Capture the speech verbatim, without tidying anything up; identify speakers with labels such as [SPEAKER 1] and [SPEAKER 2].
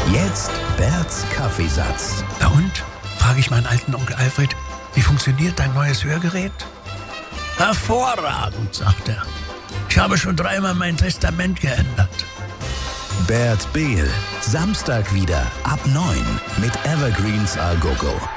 [SPEAKER 1] Jetzt Berts Kaffeesatz.
[SPEAKER 2] Na und? Frage ich meinen alten Onkel Alfred, wie funktioniert dein neues Hörgerät? Hervorragend, sagt er. Ich habe schon dreimal mein Testament geändert.
[SPEAKER 1] Bert Behl, Samstag wieder ab neun mit Evergreens A Go Go.